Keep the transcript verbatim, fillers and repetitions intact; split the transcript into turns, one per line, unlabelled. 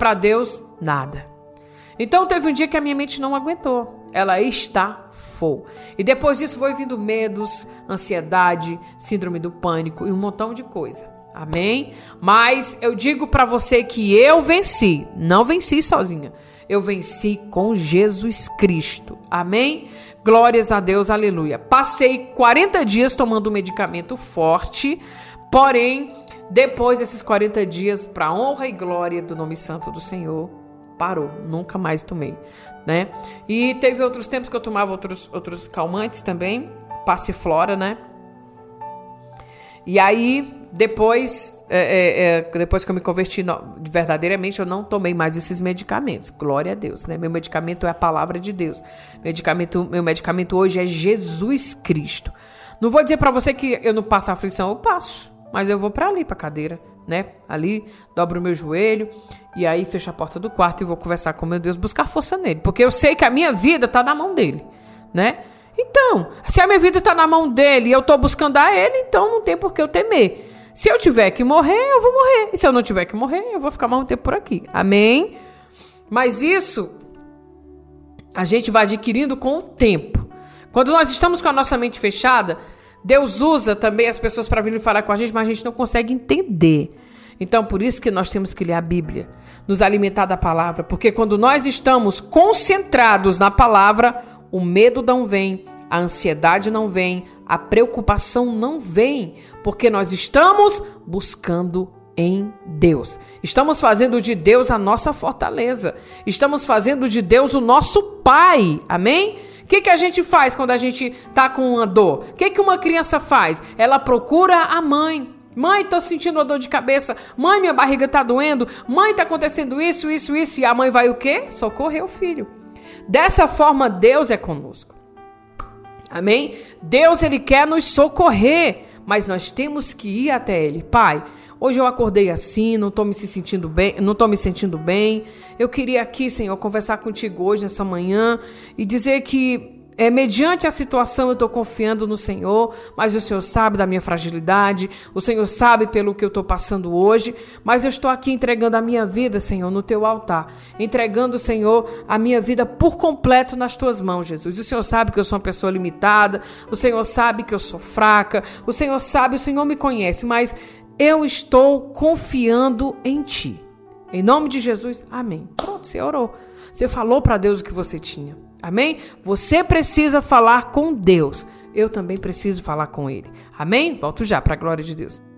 para Deus, nada. Então teve um dia que a minha mente não aguentou. Ela estafou. E depois disso foi vindo medos, ansiedade, síndrome do pânico e um montão de coisa. Amém? Mas eu digo para você que eu venci. Não venci sozinha. Eu venci com Jesus Cristo. Amém? Glórias a Deus, aleluia. Passei quarenta dias tomando um medicamento forte, porém, depois desses quarenta dias, para honra e glória do nome santo do Senhor, parou. Nunca mais tomei, né? E teve outros tempos que eu tomava outros, outros calmantes também, Passiflora, né? E aí, depois, é, é, depois que eu me converti no, verdadeiramente, eu não tomei mais esses medicamentos. Glória a Deus, né? Meu medicamento é a palavra de Deus. Medicamento, meu medicamento hoje é Jesus Cristo. Não vou dizer para você que eu não passo aflição, eu passo. Mas eu vou para ali, para a cadeira, né? Ali, dobro o meu joelho e aí fecho a porta do quarto e vou conversar com meu Deus, buscar força nele. Porque eu sei que a minha vida tá na mão dele, né? Então, se a minha vida está na mão dele e eu estou buscando a ele, então não tem por que eu temer. Se eu tiver que morrer, eu vou morrer. E se eu não tiver que morrer, eu vou ficar mais um tempo por aqui. Amém? Mas isso a gente vai adquirindo com o tempo. Quando nós estamos com a nossa mente fechada, Deus usa também as pessoas para virem falar com a gente, mas a gente não consegue entender. Então, por isso que nós temos que ler a Bíblia, nos alimentar da palavra. Porque quando nós estamos concentrados na palavra, o medo não vem, a ansiedade não vem, a preocupação não vem, porque nós estamos buscando em Deus. Estamos fazendo de Deus a nossa fortaleza. Estamos fazendo de Deus o nosso Pai. Amém? O que, que a gente faz quando a gente está com uma dor? O que, que uma criança faz? Ela procura a mãe. Mãe, tô sentindo uma dor de cabeça. Mãe, minha barriga tá doendo. Mãe, tá acontecendo isso, isso, isso. E a mãe vai o quê? Socorrer o filho. Dessa forma, Deus é conosco. Amém? Deus, ele quer nos socorrer, mas nós temos que ir até ele. Pai, hoje eu acordei assim, não estou me sentindo bem, não estou me sentindo bem. Eu queria aqui, Senhor, conversar contigo hoje, nessa manhã, e dizer que É, mediante a situação eu estou confiando no Senhor, mas o Senhor sabe da minha fragilidade, o Senhor sabe pelo que eu estou passando hoje, mas eu estou aqui entregando a minha vida, Senhor, no teu altar, entregando, Senhor, a minha vida por completo nas tuas mãos, Jesus. O Senhor sabe que eu sou uma pessoa limitada, o Senhor sabe que eu sou fraca, o Senhor sabe, o Senhor me conhece, mas eu estou confiando em ti. Em nome de Jesus, amém. Pronto, você orou. Você falou para Deus o que você tinha. Amém? Você precisa falar com Deus. Eu também preciso falar com Ele. Amém? Volto já para a glória de Deus.